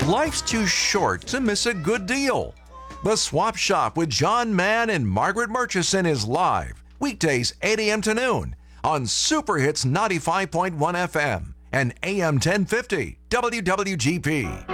Life's too short to miss a good deal. The Swap Shop with John Mann and Margaret Murchison is live, weekdays 8 a.m. to noon on Super Hits 95.1 FM and AM 1050 WWGP.